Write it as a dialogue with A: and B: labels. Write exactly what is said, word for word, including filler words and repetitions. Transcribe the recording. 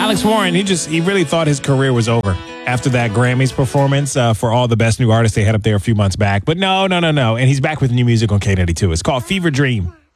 A: Alex Warren, he just, he really thought his career was over after that Grammys performance uh, for all the best new artists they had up there a few months back. But no, no, no, no. And he's back with new music on K ninety-two. It's called Fever Dream.